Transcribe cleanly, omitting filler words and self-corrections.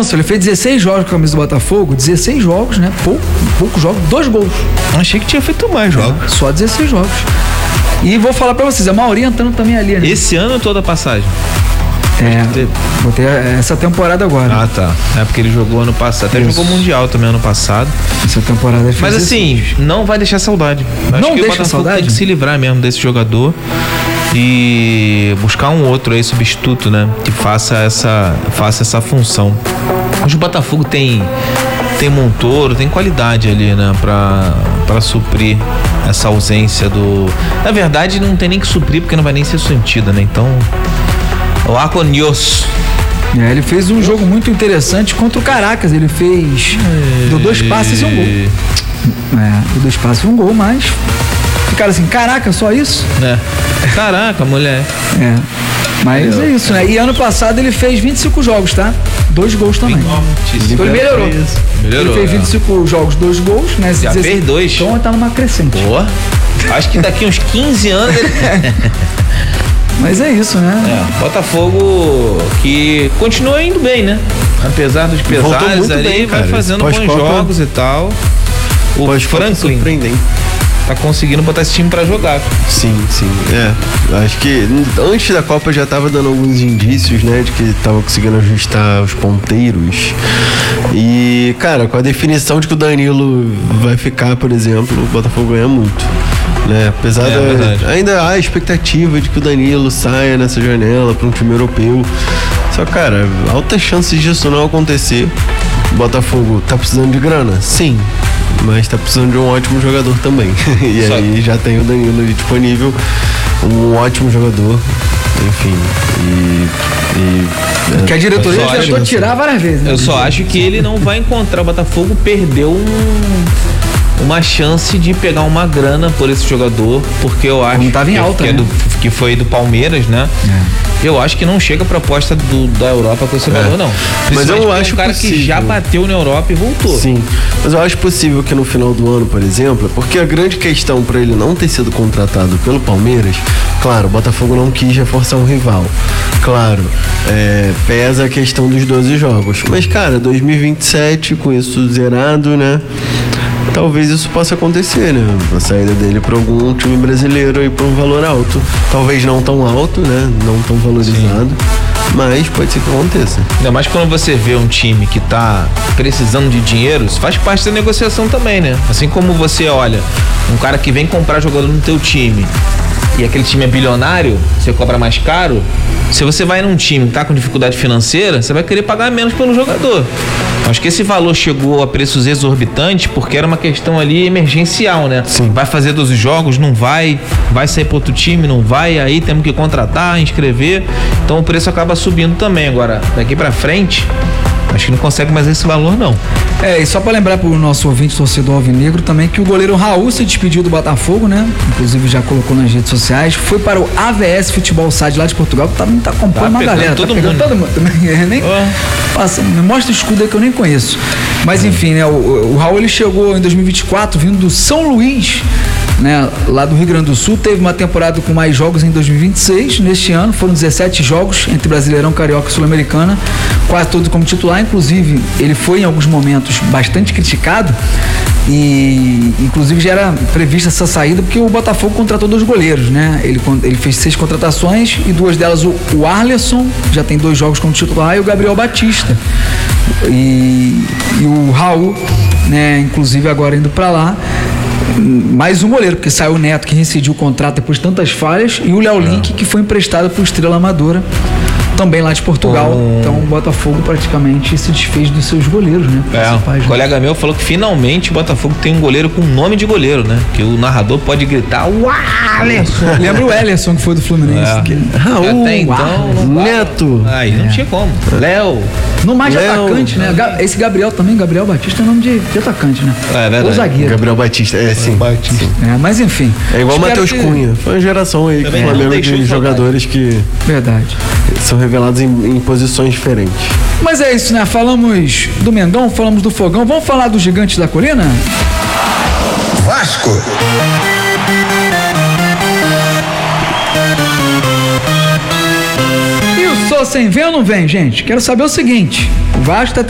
noção, ele fez 16 jogos com a camisa do Botafogo, 16 jogos, né? Poucos jogos, 2 gols. Achei que tinha feito mais jogos. Só 16 jogos. E vou falar pra vocês, a maioria entrando também ali, né? Esse ano ou toda a passagem? Botei essa temporada agora. Ah, tá. É porque ele jogou ano passado. Até jogou Mundial também ano passado. Essa temporada ele fez. Mas assim, não vai deixar saudade. Acho não que deixa o Botafogo saudade? tem que se livrar mesmo desse jogador e buscar um outro aí substituto, né? Que faça essa função. Hoje o Botafogo tem Montoro, tem qualidade ali, né? Pra suprir essa ausência do... Na verdade, não tem nem que suprir porque não vai nem ser sentido, né? Então... O Aconios. Ele fez um jogo muito interessante contra o Caracas. Ele deu 2 passes e um gol. Deu 2 passes e um gol, mas ficaram assim, caraca, só isso? Caraca, mulher. Mas é isso, né? E ano passado ele fez 25 jogos, tá? 2 gols também. Então ele melhorou. Ele fez 25 jogos, 2 gols, né? Já fez 2. Então tá numa crescente. Boa. Acho que daqui uns 15 anos ele... Mas é isso, né? Botafogo que continua indo bem, né? Apesar dos pesares ali, bem, vai fazendo bons jogos e tal. O Franklin tá conseguindo botar esse time pra jogar. Sim. Acho que antes da Copa já tava dando alguns indícios, né? De que tava conseguindo ajustar os ponteiros. E, cara, com a definição de que o Danilo vai ficar, por exemplo, o Botafogo ganha muito. Né? Apesar ainda há a expectativa de que o Danilo saia nessa janela para um time europeu. Só, cara, altas chances disso não acontecer. O Botafogo tá precisando de grana? Sim. Mas tá precisando de um ótimo jogador também. E aí já tem o Danilo disponível, um ótimo jogador. Enfim. Que a diretoria já tentou tirar várias vezes, né? Eu só acho que ele não vai encontrar. O Botafogo perdeu uma chance de pegar uma grana por esse jogador, porque eu acho não tava em alta, né? Que foi do Palmeiras, né? Eu acho que não chega a proposta da Europa com esse valor, não. Mas eu acho um cara possível. Que já bateu na Europa e voltou. Sim, mas eu acho possível que no final do ano, por exemplo, porque a grande questão para ele não ter sido contratado pelo Palmeiras, claro, o Botafogo não quis reforçar um rival. Claro, pesa a questão dos 12 jogos. Mas, cara, 2027, com isso zerado, né? Talvez isso possa acontecer, né? A saída dele para algum time brasileiro e por um valor alto. Talvez não tão alto, né? Não tão valorizado. Mas pode ser que aconteça. Ainda mais quando você vê um time que tá precisando de dinheiro, isso faz parte da negociação também, né? Assim como você olha, um cara que vem comprar jogador no teu time e aquele time é bilionário, você cobra mais caro. Se você vai num time que tá com dificuldade financeira, você vai querer pagar menos pelo jogador. Acho que esse valor chegou a preços exorbitantes porque era uma questão ali emergencial, né? Sim. Vai fazer 12 jogos, não vai sair para outro time, não vai, aí temos que contratar, inscrever, então o preço acaba subindo também. Agora, daqui para frente, acho que não consegue mais esse valor, não. E só para lembrar pro nosso ouvinte torcedor alvinegro também que o goleiro Raul se despediu do Botafogo, né? Inclusive já colocou nas redes sociais, foi para o AVS Futebol Side lá de Portugal, que tá comprando uma galera, todo mundo também. Nem passa, me mostra o escudo aí que eu nem conheço. Mas enfim, né? O Raul ele chegou em 2024 vindo do São Luís, né, lá do Rio Grande do Sul, teve uma temporada com mais jogos em 2026, neste ano foram 17 jogos entre Brasileirão, Carioca e Sul-Americana, quase todos como titular, inclusive ele foi em alguns momentos bastante criticado e inclusive já era prevista essa saída porque o Botafogo contratou 2 goleiros, né, ele fez 6 contratações e 2 delas o Arleson, já tem 2 jogos como titular, e o Gabriel Batista e o Raul, né, inclusive agora indo para lá. Mais um goleiro, porque saiu o Neto, que rescindiu o contrato depois de tantas falhas, e o Léo Link, que foi emprestado para o Estrela Amadora, também lá de Portugal. Então o Botafogo praticamente se desfez dos seus goleiros, né? Um colega meu falou que finalmente o Botafogo tem um goleiro com nome de goleiro, né? Que o narrador pode gritar Alisson. Lembra o Ellison, que foi do Fluminense. Raul, até então, Neto. Aí não tinha como. Léo. No mais de atacante, né? Esse Gabriel também, Gabriel Batista, é nome de atacante, né? É verdade. Ou zagueiro. Gabriel Batista, sim. Batista. Mas enfim. É igual o Matheus Cunha. Foi uma geração aí que Flamengo de jogadores que verdade são revelados em posições diferentes. Mas é isso, né? Falamos do Mengão, falamos do Fogão. Vamos falar dos Gigantes da Colina? Vasco. E o Sousa vem ou não vem, gente? Quero saber o seguinte: o Vasco tá